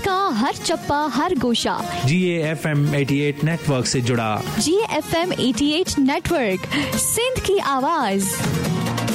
का हर चप्पा हर गोशा GAFM 88 network से जुड़ा। GAFM 88 नेटवर्क, सिंध की आवाज।